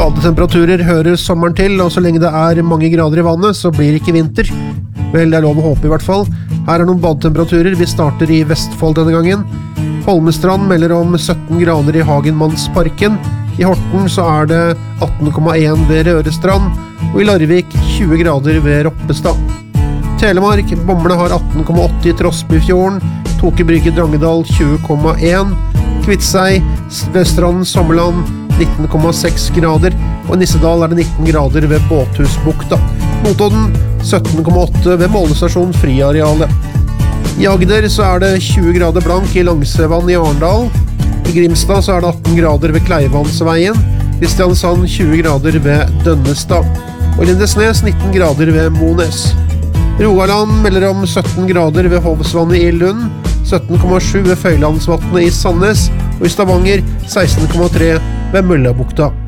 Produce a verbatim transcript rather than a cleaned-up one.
Badetemperaturer hører sommeren til, og så lenge det er mange grader i vannet, så blir det ikke vinter. Vel, det er lov å håpe i hvert fall. Her er noen badetemperaturer. Vi starter i Vestfold denne gangen. Holmestrand melder om sytten grader i Hagenmannsparken. I Horten så er det atten komma en ved Rørestrand, og i Larvik tjue grader ved Roppestad. Telemark, Bomble har atten komma åtte i Trosbyfjorden, Tokebrygge Drangedal tjue komma en, Kvitsei, Veststrand, Sommerland nitten komma seks grader, og i Nissedal er det nitten grader ved Båthusbukta. Notodden sytten komma åtte ved målestasjon Friarealet. I Agder så er det tjue grader blank i Langsevann i Arendal. I Grimstad så er det atten grader ved Kleivannsveien, Kristiansand tjue grader ved Dønnestad, og i Lindesnes nitten grader ved Mones. Rogaland melder om sytten grader ved Hovsvannet i Lund, sytten komma sju ved Føylandsvatnet i Sandnes, og i Stavanger seksten komma tre ved Møllabukta.